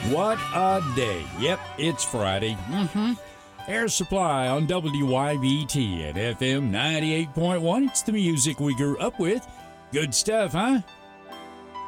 What a day. Yep, it's Friday. Air Supply on WYBT at FM 98.1. It's the music we grew up with. Good stuff, huh?